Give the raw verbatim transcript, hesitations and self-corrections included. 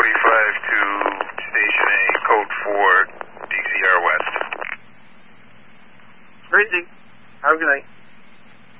forty-five to Station A, code four, D C R West. Great. Have a good night.